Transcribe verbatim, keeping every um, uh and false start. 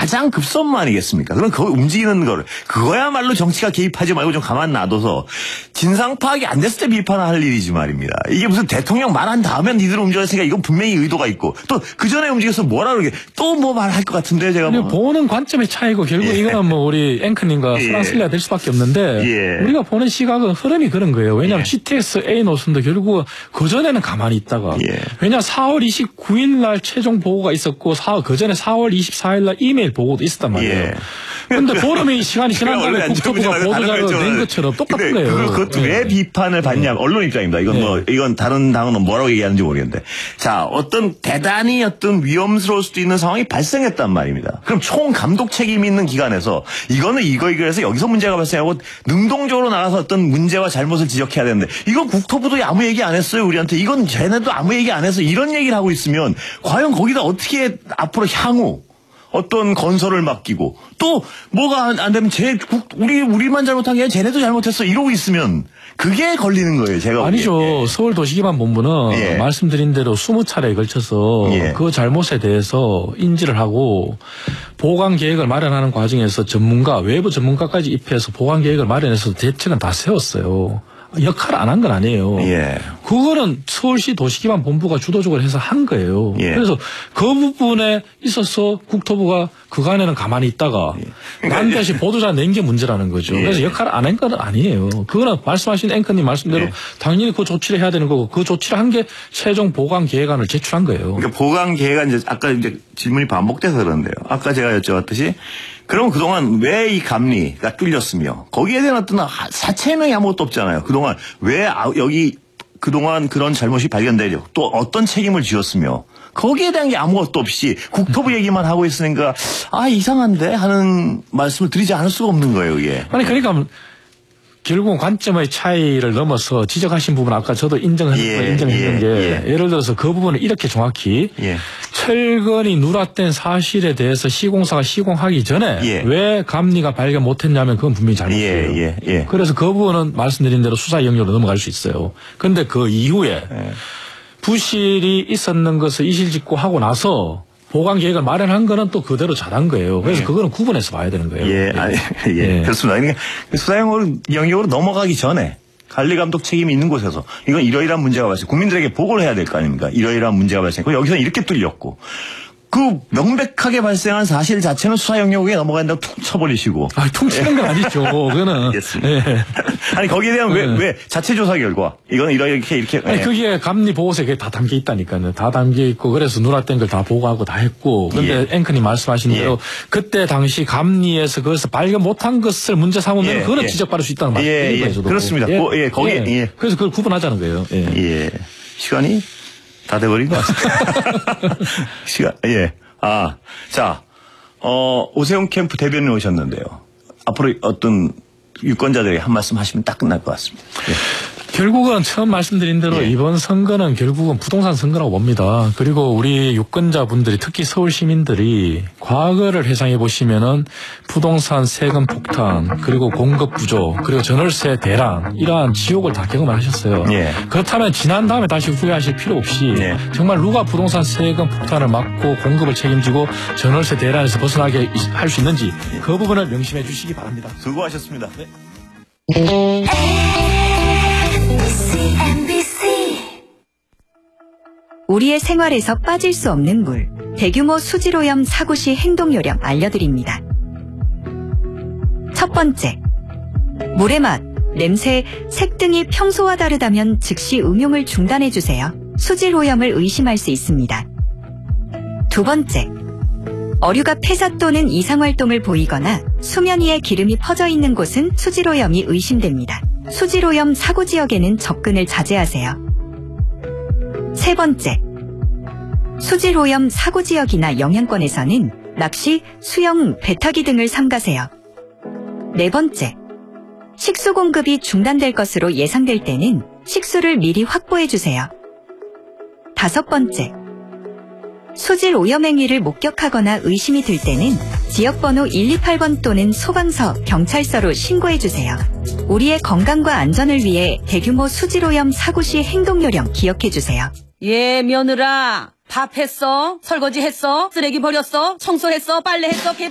가장 급선무 아니겠습니까? 그럼 그 움직이는 거를 그거야말로 정치가 개입하지 말고 좀 가만 놔둬서 진상 파악이 안 됐을 때 비판할 일이지 말입니다. 이게 무슨 대통령 말한 다음에 니들 움직였으니까 이건 분명히 의도가 있고 또 그 전에 움직여서 뭐라 그러게 또 뭐 말할 것 같은데 제가 뭐. 보는 관점의 차이고 결국 예. 이거는 뭐 우리 앵커님과 예. 프랑슬레가 될 수밖에 없는데 예. 우리가 보는 시각은 흐름이 그런 거예요. 왜냐하면 예. 지티엑스 A 노선도 결국 그 전에는 가만히 있다가 예. 왜냐 사월 이십구일 날 최종 보고가 있었고 그 전에 사월 이십사일 날 이메일 보고도 있었단 말이에요. 예. 그런데 보름의 시간이 지난 다음에 국토부가 보도자료 낸 것처럼 똑같은 거예요. 그것도 네. 왜 비판을 받냐? 언론 입장입니다. 이건 네. 뭐 이건 다른 당은 뭐라고 얘기하는지 모르겠는데, 자 어떤 대단히 어떤 위험스러울 수도 있는 상황이 발생했단 말입니다. 그럼 총 감독 책임이 있는 기관에서 이거는 이거 이거해서 여기서 문제가 발생하고 능동적으로 나가서 어떤 문제와 잘못을 지적해야 되는데 이건 국토부도 아무 얘기 안 했어요 우리한테. 이건 쟤네도 아무 얘기 안 해서 이런 얘기를 하고 있으면 과연 거기다 어떻게 앞으로 향후 어떤 건설을 맡기고 또 뭐가 안 되면 제 우리 우리만 잘못한 게 아니라 쟤네도 잘못했어 이러고 있으면 그게 걸리는 거예요. 제가 아니죠. 보기에. 서울도시기반본부는 예. 말씀드린 대로 스무 차례에 걸쳐서 예. 그 잘못에 대해서 인지를 하고 보강 계획을 마련하는 과정에서 전문가 외부 전문가까지 입혀서 보강 계획을 마련해서 대책은 다 세웠어요. 역할을 안 한 건 아니에요. 예. 그거는 서울시 도시기반본부가 주도적으로 해서 한 거예요. 예. 그래서 그 부분에 있어서 국토부가 그간에는 가만히 있다가 예. 반드시 보도자 낸 게 문제라는 거죠. 예. 그래서 역할을 안 한 건 아니에요. 그거는 말씀하신 앵커님 말씀대로 예. 당연히 그 조치를 해야 되는 거고 그 조치를 한 게 최종 보강 계획안을 제출한 거예요. 그러니까 보강 계획안 이제 아까 이제 질문이 반복돼서 그런데요. 아까 제가 여쭤봤듯이 그럼 그동안 왜 이 감리가 뚫렸으며 거기에 대한 어떤 사체 해명이 아무것도 없잖아요. 그동안 왜 여기 그동안 그런 잘못이 발견되려 또 어떤 책임을 지었으며 거기에 대한 게 아무것도 없이 국토부 얘기만 하고 있으니까 아 이상한데 하는 말씀을 드리지 않을 수가 없는 거예요. 이게. 아니 그러니까 결국은 관점의 차이를 넘어서 지적하신 부분 아까 저도 인정한 예, 인정했는 예, 게 예. 예를 들어서 그 부분을 이렇게 정확히 예. 철근이 누락된 사실에 대해서 시공사가 시공하기 전에 예. 왜 감리가 발견 못했냐면 그건 분명히 잘못이에요. 예, 예, 예. 그래서 그 부분은 말씀드린 대로 수사 영역으로 넘어갈 수 있어요. 그런데 그 이후에 예. 부실이 있었는 것을 이실직고하고 나서 보강 계획을 마련한 거는 또 그대로 잘한 거예요. 그래서 예. 그거는 구분해서 봐야 되는 거예요. 예, 아니, 예. 예. 그렇습니다. 그러니까 수사 영역으로 넘어가기 전에 관리감독 책임이 있는 곳에서 이건 이러이러한 문제가 발생, 국민들에게 보고를 해야 될 거 아닙니까? 이러이러한 문제가 발생했고 여기서는 이렇게 뚫렸고 그 명백하게 발생한 사실 자체는 수사 영역에 넘어간다고 툭 쳐버리시고. 아, 퉁 치는 건 아니죠. 그거는. 알겠습니다. 예. 아니 거기에 대한 왜, 왜 자체 조사 결과 이거는 이렇게 이렇게. 아니 예. 그게 감리 보고서에 그게 다 담겨 있다니까요. 다 담겨 있고 그래서 누락된 걸 다 보고하고 다 했고. 그런데 예. 앵커님 말씀하신 대로 예. 그때 당시 감리에서 그것을 발견 못한 것을 문제 삼으면 예. 그거는 예. 지적받을 수 있다는 말씀이에요. 예. 예. 그렇습니다. 예. 고, 예. 거기 예. 예. 그래서 그걸 구분하자는 거예요. 예. 예. 시간이 다 돼버린 것 같습니다. 시간 예. 아, 자, 어, 오세훈 캠프 대변인 오셨는데요. 앞으로 어떤 유권자들에게 한 말씀 하시면 딱 끝날 것 같습니다. 예. 결국은 처음 말씀드린 대로 예. 이번 선거는 결국은 부동산 선거라고 봅니다. 그리고 우리 유권자분들이 특히 서울 시민들이 과거를 회상해 보시면은 부동산 세금 폭탄 그리고 공급 부족 그리고 전월세 대란 이러한 지옥을 다 경험을 하셨어요. 예. 그렇다면 지난 다음에 다시 후회하실 필요 없이 예. 정말 누가 부동산 세금 폭탄을 막고 공급을 책임지고 전월세 대란에서 벗어나게 할 수 있는지 그 부분을 명심해 주시기 바랍니다. 수고하셨습니다. 네. 우리의 생활에서 빠질 수 없는 물, 대규모 수질오염 사고 시 행동 요령 알려드립니다. 첫 번째, 물의 맛, 냄새, 색 등이 평소와 다르다면 즉시 음용을 중단해주세요. 수질오염을 의심할 수 있습니다. 두 번째, 어류가 폐사 또는 이상활동을 보이거나 수면 위에 기름이 퍼져 있는 곳은 수질오염이 의심됩니다. 수질오염 사고 지역에는 접근을 자제하세요. 세 번째, 수질오염 사고 지역이나 영향권에서는 낚시, 수영, 배 타기 등을 삼가세요. 네 번째, 식수 공급이 중단될 것으로 예상될 때는 식수를 미리 확보해주세요. 다섯 번째, 수질 오염 행위를 목격하거나 의심이 들 때는 지역번호 일이팔 번 또는 소방서, 경찰서로 신고해주세요. 우리의 건강과 안전을 위해 대규모 수질 오염 사고 시 행동 요령 기억해주세요. 예, 며느라. 밥 했어? 설거지 했어? 쓰레기 버렸어? 청소했어? 빨래했어?